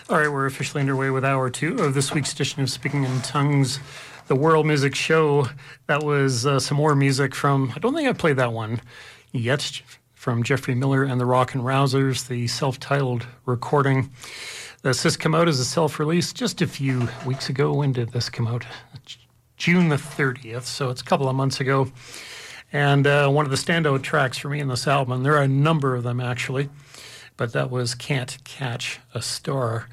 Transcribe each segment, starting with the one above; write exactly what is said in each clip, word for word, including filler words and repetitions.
All right, we're officially underway with hour two of this week's edition of Speaking in Tongues, the World Music Show. That was uh, some more music from, I don't think I've played that one yet, from Jeffrey Miller and the Rockin' Rousers, the self-titled recording. This has come out as a self-release just a few weeks ago. When did this come out? June the thirtieth, so it's a couple of months ago. And uh, one of the standout tracks for me in this album, there are a number of them actually, but that was Can't Catch a Star.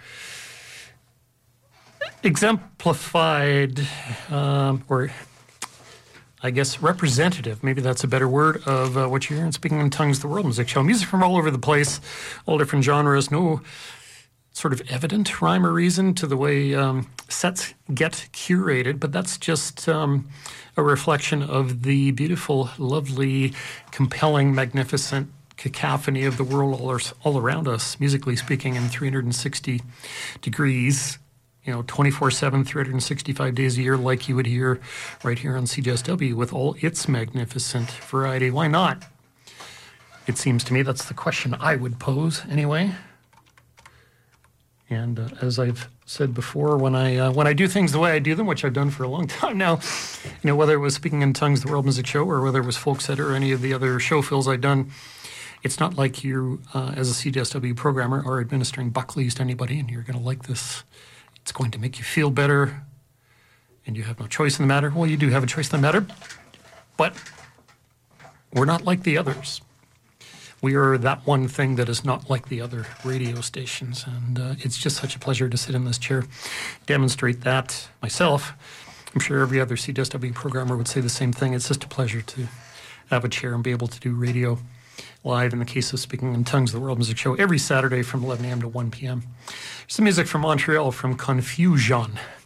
Exemplified, um, or I guess representative, maybe that's a better word, of uh, what you're hearing Speaking in Tongues, the World Music Show. Music from all over the place, all different genres, no sort of evident rhyme or reason to the way um, sets get curated, but that's just um, a reflection of the beautiful, lovely, compelling, magnificent cacophony of the world all, all around us, musically speaking, in three hundred sixty degrees, you know, twenty-four seven, three hundred sixty-five days a year, like you would hear right here on C J S W with all its magnificent variety. Why not? It seems to me that's the question I would pose anyway. And uh, as I've said before, when I uh, when I do things the way I do them, which I've done for a long time now, you know, whether it was Speaking in Tongues, the World Music Show, or whether it was Folk Set or any of the other show fills I've done, it's not like you, uh, as a C J S W programmer, are administering Buckleys to anybody and you're going to like this. It's going to make you feel better and you have no choice in the matter. Well, you do have a choice in the matter, but we're not like the others. We are that one thing that is not like the other radio stations, and uh, it's just such a pleasure to sit in this chair, demonstrate that myself. I'm sure every other C J S W programmer would say the same thing. It's just a pleasure to have a chair and be able to do radio live, in the case of Speaking in Tongues, the World Music Show, every Saturday from eleven a.m. to one p.m. Some music from Montreal, from Confusion.